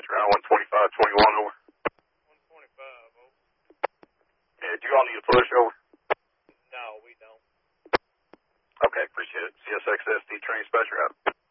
dispatcher out 12521 over. 125 over. Yeah, do you all need a push over? No, we don't. Okay, appreciate it. CSXSD train dispatcher out.